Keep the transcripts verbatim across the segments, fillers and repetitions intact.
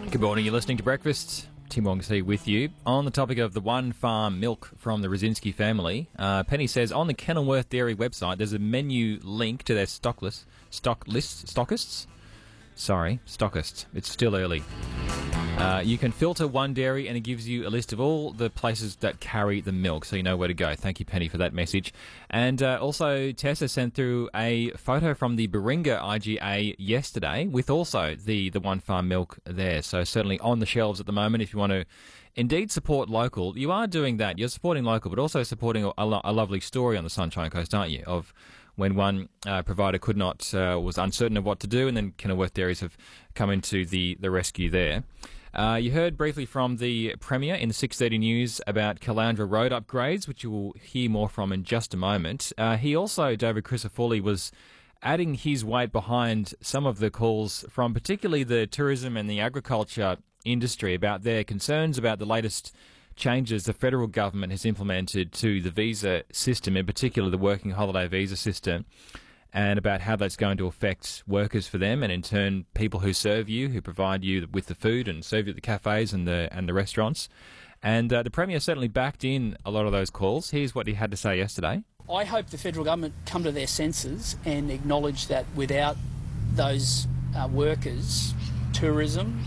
Good morning, you're listening to Breakfast. Tim Wongsi with you. On the topic of the One Farm milk from the Rosinski family, uh, Penny says on the Kenilworth Dairy website there's a menu link to their stock list, stock list, stockists? Sorry, stockists. It's still early. Uh, you can filter one dairy and it gives you a list of all the places that carry the milk, so you know where to go. Thank you, Penny, for that message. And uh, also, Tessa sent through a photo from the Baringa I G A yesterday with also the, the One Farm milk there. So certainly on the shelves at the moment if you want to indeed support local. You are doing that. You're supporting local, but also supporting a, lo- a lovely story on the Sunshine Coast, aren't you, of when one uh, provider could not, uh, was uncertain of what to do, and then Kenilworth Dairies have come into the, the rescue there. Uh, you heard briefly from the Premier in the six thirty news about Caloundra Road upgrades, which you will hear more from in just a moment. Uh, he also, David Crisafulli, was adding his weight behind some of the calls from particularly the tourism and the agriculture industry about their concerns about the latest changes the federal government has implemented to the visa system, in particular the working holiday visa system, and about how that's going to affect workers for them and in turn people who serve you, who provide you with the food and serve you at the cafes and the and the restaurants. And uh, the Premier certainly backed in a lot of those calls. Here's what he had to say yesterday. I hope the federal government come to their senses and acknowledge that without those uh, workers, tourism,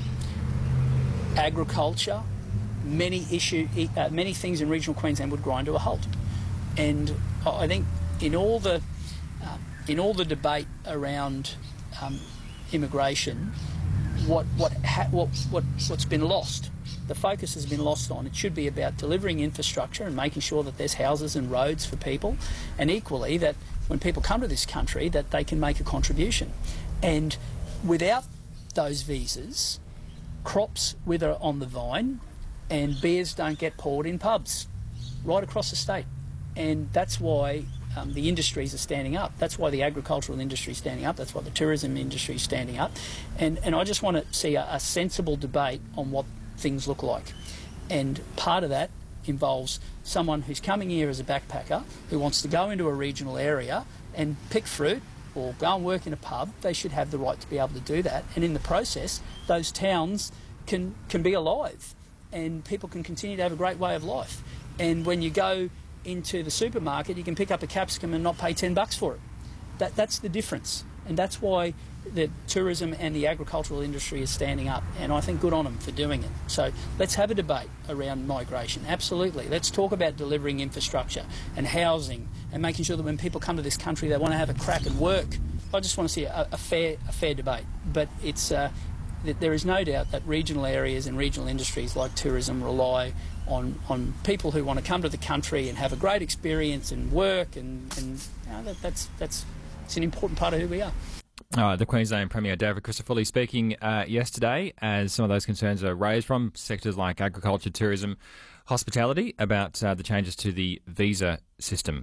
agriculture, many issue, uh, many things in regional Queensland would grind to a halt. And I think in all the uh, in all the debate around um, immigration, what what, ha- what what what's been lost, the focus has been lost on. It should be about delivering infrastructure and making sure that there's houses and roads for people, and equally that when people come to this country that they can make a contribution. And without those visas, crops wither on the vine and beers don't get poured in pubs right across the state. And that's why um, the industries are standing up. That's why the agricultural industry is standing up. That's why the tourism industry is standing up. And, and I just want to see a, a sensible debate on what things look like. And part of that involves someone who's coming here as a backpacker who wants to go into a regional area and pick fruit or go and work in a pub. They should have the right to be able to do that. And in the process, those towns can, can be alive and people can continue to have a great way of life. And when you go into the supermarket, you can pick up a capsicum and not pay ten bucks for it. That, that's the difference. And that's why the tourism and the agricultural industry is standing up. And I think good on them for doing it. So let's have a debate around migration. Absolutely. Let's talk about delivering infrastructure and housing and making sure that when people come to this country, they want to have a crack and work. I just want to see a, a fair a fair debate. But it's uh, there is no doubt that regional areas and regional industries like tourism rely on, on people who want to come to the country and have a great experience and work, and, and you know, that, that's that's it's an important part of who we are. Uh, the Queensland Premier David Crisafulli speaking uh, yesterday as some of those concerns are raised from sectors like agriculture, tourism, hospitality about uh, the changes to the visa system.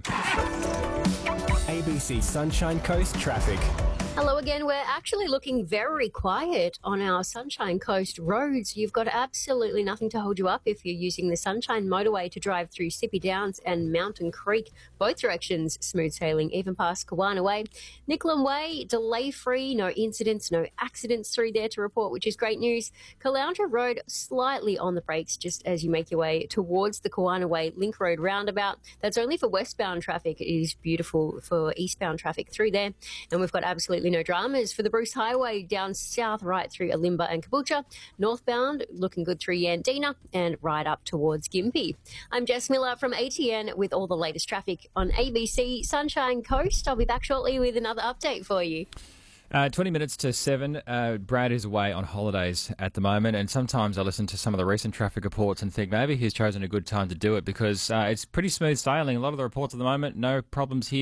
A B C Sunshine Coast traffic. Hello again. We're actually looking very quiet on our Sunshine Coast roads. You've got absolutely nothing to hold you up if you're using the Sunshine Motorway to drive through Sippy Downs and Mountain Creek. Both directions, smooth sailing, even past Kawana Way. Nicklin Way, delay-free, no incidents, no accidents through there to report, which is great news. Caloundra Road, slightly on the brakes just as you make your way towards the Kawana Way Link Road roundabout. That's only for westbound traffic. It is beautiful for eastbound traffic through there. And we've got absolutely no dramas for the Bruce Highway down south right through Alimba and Caboolture. Northbound, looking good through Yandina and right up towards Gympie. I'm Jess Miller from A T N with all the latest traffic on A B C Sunshine Coast. I'll be back shortly with another update for you. Uh, twenty minutes to seven. Uh, Brad is away on holidays at the moment, and sometimes I listen to some of the recent traffic reports and think maybe he's chosen a good time to do it because uh, it's pretty smooth sailing. A lot of the reports at the moment, no problems here.